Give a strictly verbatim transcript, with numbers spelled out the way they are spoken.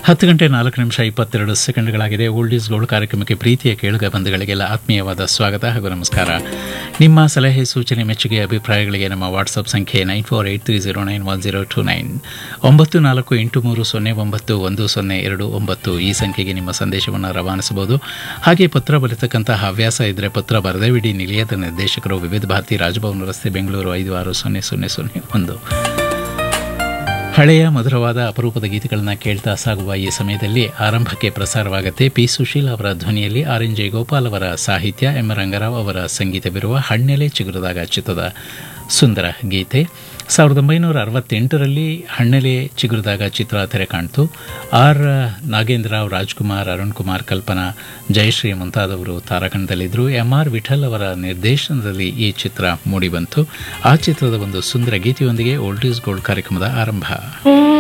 ಹತ್ತು ಗಂಟೆ ನಾಲ್ಕು ನಿಮಿಷ ಇಪ್ಪತ್ತೆರಡು ಸೆಕೆಂಡ್ಗಳಾಗಿದೆ. ಓಲ್ಡ್ ಈಸ್ ಗೋಲ್ಡ್ ಕಾರ್ಯಕ್ರಮಕ್ಕೆ ಪ್ರೀತಿಯ ಕೇಳುಗ ಬಂಧುಗಳಿಗೆಲ್ಲ ಆತ್ಮೀಯವಾದ ಸ್ವಾಗತ ಹಾಗೂ ನಮಸ್ಕಾರ. ನಿಮ್ಮ ಸಲಹೆ, ಸೂಚನೆ, ಮೆಚ್ಚುಗೆ, ಅಭಿಪ್ರಾಯಗಳಿಗೆ ನಮ್ಮ ವಾಟ್ಸಪ್ ಸಂಖ್ಯೆ nine four eight three zero nine one zero to nine ಒಂಬತ್ತು ನಾಲ್ಕು ಎಂಟು ಮೂರು ಸೊನ್ನೆ ಒಂಬತ್ತು ಒಂದು ಸೊನ್ನೆ ಎರಡು ಒಂಬತ್ತು ಈ ಸಂಖ್ಯೆಗೆ ನಿಮ್ಮ ಸಂದೇಶವನ್ನು ರವಾನಿಸಬಹುದು. ಹಾಗೆ ಪತ್ರ ಬರೆತಕ್ಕಂತಹ ಹವ್ಯಾಸ ಇದ್ದರೆ ಪತ್ರ ಬರೆದೇವಿಡಿ. ನಿಲಯದ ನಿರ್ದೇಶಕರು ವಿವಿಧ ಭಾರತಿ, ರಾಜಭವನ ರಸ್ತೆ, ಬೆಂಗಳೂರು ಐದು ಆರು ಸೊನ್ನೆ ಸೊನ್ನೆ ಸೊನ್ನೆ ಒಂದು. ಹಳೆಯ ಮಧುರವಾದ ಅಪರೂಪದ ಗೀತೆಗಳನ್ನು ಕೇಳ್ತಾ ಸಾಗುವ ಈ ಸಮಯದಲ್ಲಿ ಆರಂಭಕ್ಕೆ ಪ್ರಸಾರವಾಗುತ್ತೆ ಪಿ ಸುಶೀಲ್ ಅವರ ಧ್ವನಿಯಲ್ಲಿ ಆರ್ ಎನ್ ಜೆ ಗೋಪಾಲ್ ಅವರ ಸಾಹಿತ್ಯ, ಎಂ ರಂಗರಾವ್ ಅವರ ಸಂಗೀತವಿರುವ ಹಣ್ಣೆಲೆ ಚಿಗುರಿದಾಗ ಚಿತ್ರದ ಸುಂದರ ಗೀತೆ. ಸಾವಿರದ ಒಂಬೈನೂರ ಅರವತ್ತೆಂಟರಲ್ಲಿ ಹಣ್ಣೆಲೆ ಚಿಗುರಿದಾಗ ಚಿತ್ರ ತೆರೆ ಕಾಣ್ತು. ಆರ್ ನಾಗೇಂದ್ರ ರಾವ್, ರಾಜ್ಕುಮಾರ್, ಅರುಣ್ ಕುಮಾರ್, ಕಲ್ಪನಾ, ಜಯಶ್ರೀ ಮುಂತಾದವರು ತಾರಾಗಣದಲ್ಲಿದ್ದರು. ಎಂ ಆರ್ ವಿಠಲ್ ಅವರ ನಿರ್ದೇಶನದಲ್ಲಿ ಈ ಚಿತ್ರ ಮೂಡಿಬಂತು. ಆ ಚಿತ್ರದ ಒಂದು ಸುಂದರ ಗೀತೆಯೊಂದಿಗೆ ಓಲ್ಡ್ ಈಸ್ ಗೋಲ್ಡ್ ಕಾರ್ಯಕ್ರಮದ ಆರಂಭ.